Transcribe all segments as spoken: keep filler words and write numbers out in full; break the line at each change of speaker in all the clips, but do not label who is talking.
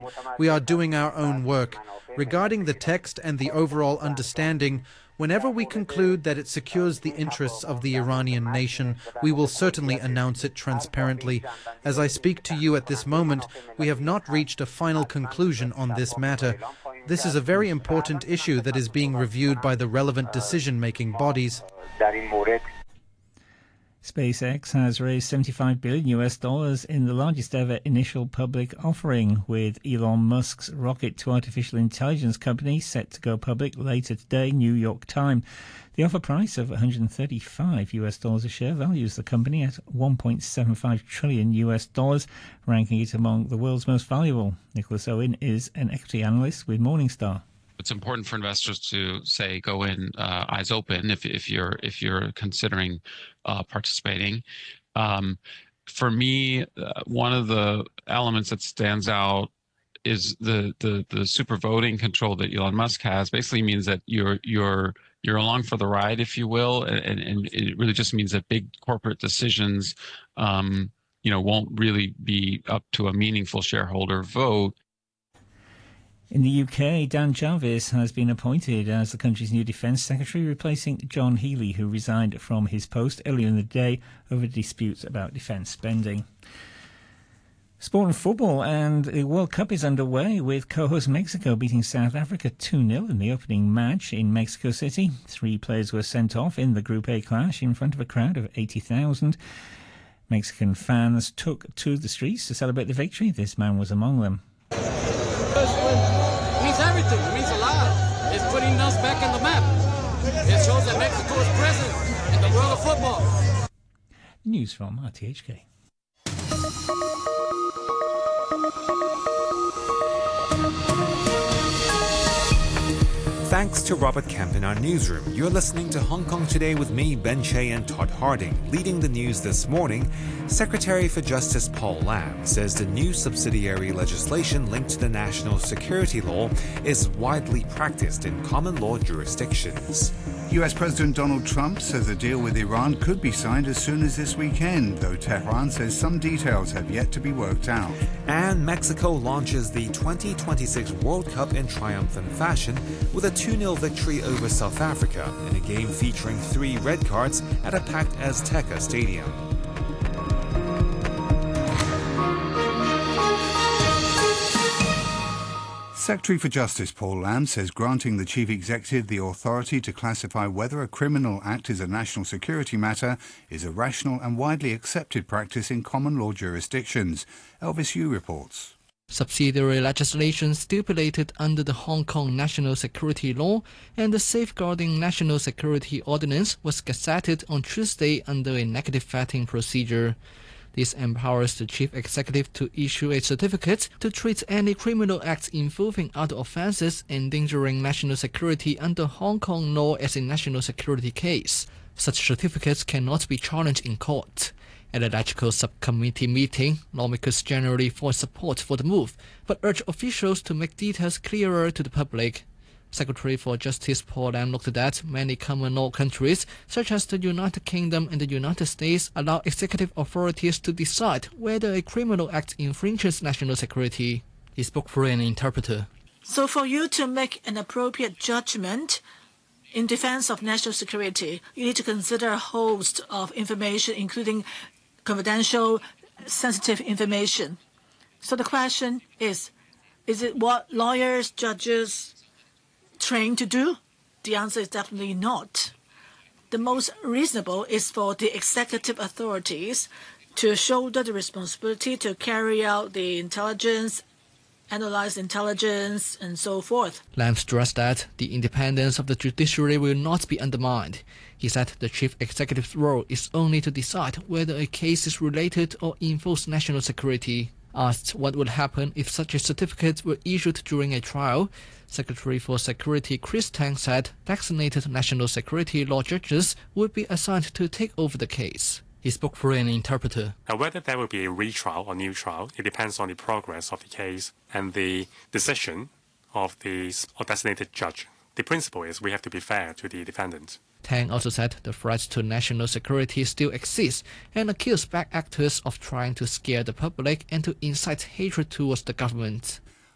We are doing our own work. Regarding the text and the overall understanding, whenever we conclude that it secures the interests of the Iranian nation, we will certainly announce it transparently. As I speak to you at this moment, we have not reached a final conclusion on this matter. This is a very important issue that is being reviewed by the relevant decision-making bodies.
SpaceX has raised seventy-five billion U S dollars in the largest ever initial public offering, with Elon Musk's rocket to artificial intelligence company set to go public later today, New York time. The offer price of one hundred thirty-five U S dollars a share values the company at one point seven five trillion U S dollars, ranking it among the world's most valuable. Nicholas Owen is an equity analyst with Morningstar.
It's important for investors to say go in uh, eyes open if if you're if you're considering uh, participating. Um, for me, uh, one of the elements that stands out is the, the the super voting control that Elon Musk has. Basically means that you're you're you're along for the ride, if you will, and, and it really just means that big corporate decisions, um, you know, won't really be up to a meaningful shareholder vote.
In the U K, Dan Jarvis has been appointed as the country's new Defence Secretary, replacing John Healey, who resigned from his post earlier in the day over disputes about defence spending. Sport and football, and the World Cup is underway, with co-host Mexico beating South Africa two nil in the opening match in Mexico City. Three players were sent off in the Group A clash in front of a crowd of eighty thousand. Mexican fans took to the streets to celebrate the victory. This man was among them.
It means everything. It means a lot. It's putting us back on the map. It shows that Mexico is present in the world of football.
News from R T H K.
Thanks to Robert Kemp in our newsroom. You're listening to Hong Kong Today with me, Ben Che, and Todd Harding. Leading the news this morning, Secretary for Justice Paul Lam says the new subsidiary legislation linked to the national security law is widely practiced in common law jurisdictions.
U S President Donald Trump says a deal with Iran could be signed as soon as this weekend, though Tehran says some details have yet to be worked out.
And Mexico launches the twenty twenty-six World Cup in triumphant fashion with a two nil victory over South Africa in a game featuring three red cards at a packed Azteca Stadium.
Secretary for Justice Paul Lam says granting the Chief Executive the authority to classify whether a criminal act is a national security matter is a rational and widely accepted practice in common law jurisdictions. Elvis Yu reports.
Subsidiary legislation stipulated under the Hong Kong National Security Law and the Safeguarding National Security Ordinance was gazetted on Tuesday under a negative vetting procedure. This empowers the Chief Executive to issue a certificate to treat any criminal acts involving other offences endangering national security under Hong Kong law as a national security case. Such certificates cannot be challenged in court. At a legislative subcommittee meeting, lawmakers generally voiced support for the move, but urged officials to make details clearer to the public. Secretary for Justice Paul Lam noted that many common law countries, such as the United Kingdom and the United States, allow executive authorities to decide whether a criminal act infringes national security. He spoke for an interpreter.
So for you to make an appropriate judgment in defense of national security, you need to consider a host of information, including confidential, sensitive information. So the question is, is it what lawyers, judges, trained to do? The answer is definitely not. The most reasonable is for the executive authorities to shoulder the responsibility to carry out the intelligence, analyze intelligence, and so forth.
Lam stressed that the independence of the judiciary will not be undermined. He said the chief executive's role is only to decide whether a case is related or involves national security. Asked what would happen if such a certificate were issued during a trial, Secretary for Security Chris Tang said designated national security law judges would be assigned to take over the case. He spoke for an interpreter.
Now, whether there will be a retrial or new trial, it depends on the progress of the case and the decision of the designated judge. The principle is we have to be fair to the defendant.
Tang also said the threat to national security still exists and accused bad actors of trying to scare the public and to incite hatred towards the government.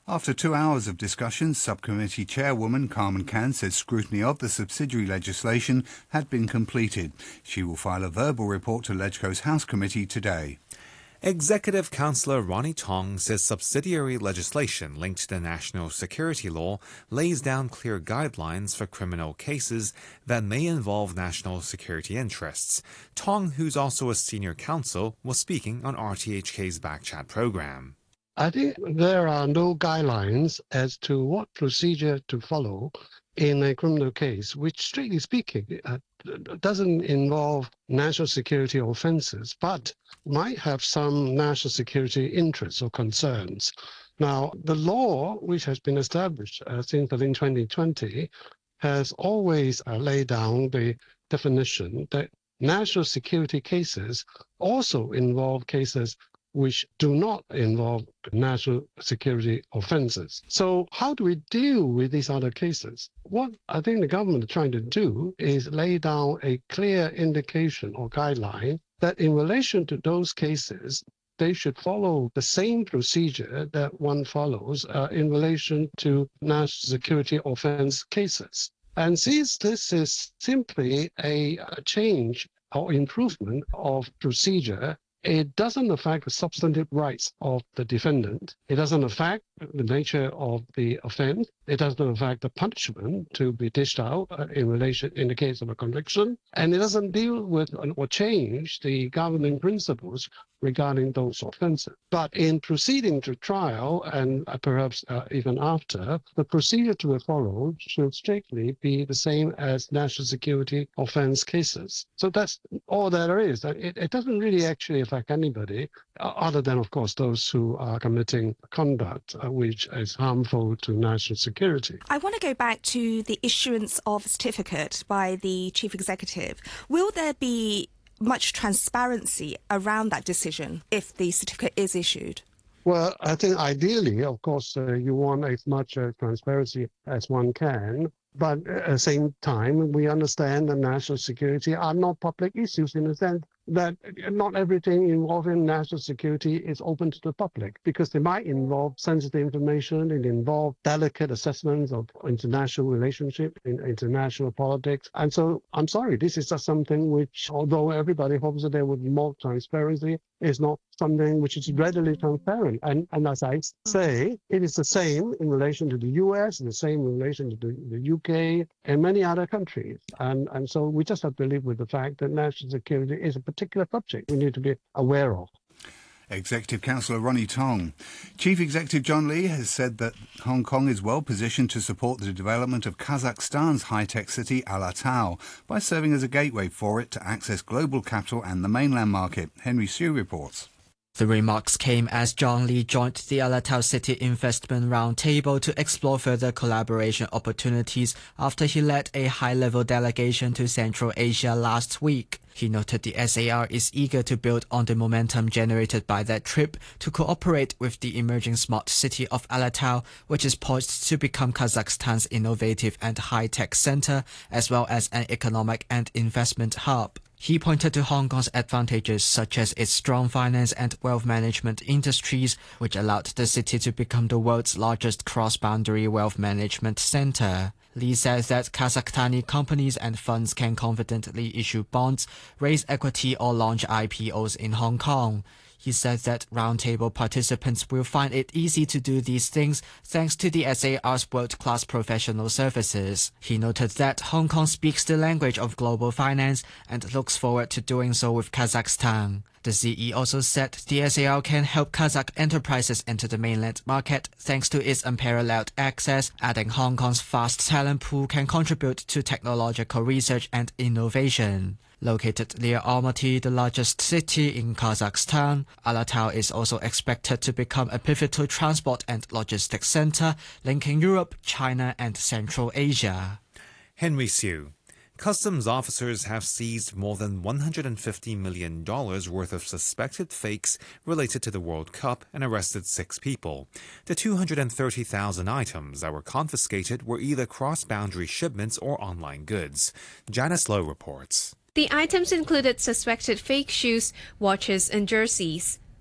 After two hours of discussion, Subcommittee Chairwoman Carmen Can said scrutiny of the subsidiary legislation had been completed. She will file a verbal report to LegCo's House Committee today.
Executive Councillor Ronnie Tong says subsidiary legislation linked to the national security law lays down clear guidelines for criminal cases that may involve national security interests. Tong, who's also a senior counsel, was speaking on R T H K's Backchat program.
I think there are no guidelines as to what procedure to follow in a criminal case, which, strictly speaking, uh, doesn't involve national security offenses, but might have some national security interests or concerns. Now, the law, which has been established uh, since within twenty twenty, has always uh, laid down the definition that national security cases also involve cases which do not involve national security offenses. So how do we deal with these other cases? What I think the government is trying to do is lay down a clear indication or guideline that in relation to those cases, they should follow the same procedure that one follows uh, in relation to national security offense cases. And since this is simply a, a change or improvement of procedure, it doesn't affect the substantive rights of the defendant. It doesn't affect the nature of the offense. It doesn't affect the punishment to be dished out uh, in relation in the case of a conviction. And it doesn't deal with or change the governing principles regarding those offenses. But in proceeding to trial and uh, perhaps uh, even after, the procedure to be followed should strictly be the same as national security offense cases. So that's all that there is. It, it doesn't really actually affect anybody, uh, other than, of course, those who are committing conduct uh, which is harmful to national security.
I want to go back to the issuance of a certificate by the chief executive. Will there be much transparency around that decision if the certificate is issued?
Well, I think ideally, of course, uh, you want as much uh, transparency as one can. But at the same time, we understand that national security are not public issues in the sense that not everything involving national security is open to the public, because they might involve sensitive information, it involve delicate assessments of international relationship, in international politics. And so I'm sorry, this is just something which, although everybody hopes that there would be more transparency, is not something which is readily transparent. And, and as I say, it is the same in relation to the U S, the same in relation to the, the U K and many other countries. And, and so we just have to live with the fact that national security is a particular subject we need to be aware of.
Executive Councillor Ronnie Tong. Chief Executive John Lee has said that Hong Kong is well positioned to support the development of Kazakhstan's high-tech city Alotau by serving as a gateway for it to access global capital and the mainland market. Henry Sue reports.
The remarks came as John Lee joined the Alotau City Investment Roundtable to explore further collaboration opportunities after he led a high-level delegation to Central Asia last week. He noted the S A R is eager to build on the momentum generated by that trip to cooperate with the emerging smart city of Alotau, which is poised to become Kazakhstan's innovative and high-tech center, as well as an economic and investment hub. He pointed to Hong Kong's advantages such as its strong finance and wealth management industries, which allowed the city to become the world's largest cross-boundary wealth management center. Lee says that Kazakhstani companies and funds can confidently issue bonds, raise equity or launch I P Os in Hong Kong. He said that roundtable participants will find it easy to do these things thanks to the S A R's world-class professional services. He noted that Hong Kong speaks the language of global finance and looks forward to doing so with Kazakhstan. The C E also said the S A R can help Kazakh enterprises enter the mainland market thanks to its unparalleled access, adding Hong Kong's vast talent pool can contribute to technological research and innovation. Located near Almaty, the largest city in Kazakhstan, Alotau is also expected to become a pivotal transport and logistics center, linking Europe, China and Central Asia.
Henry Sue. Customs officers have seized more than one hundred fifty million dollars worth of suspected fakes related to the World Cup and arrested six people. The two hundred thirty thousand items that were confiscated were either cross-boundary shipments or online goods. Janice Lowe reports.
The items included suspected fake shoes, watches and jerseys.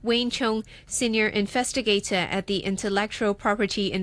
Wayne Chung, Senior Investigator at the Intellectual Property